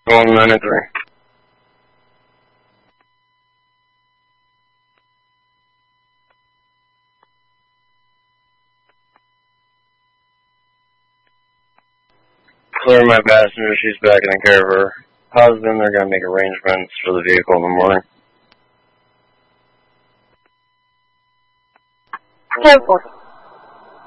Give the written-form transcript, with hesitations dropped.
193. Clear my passenger. She's back in the care of her husband. They're going to make arrangements for the vehicle in the morning. 10-4.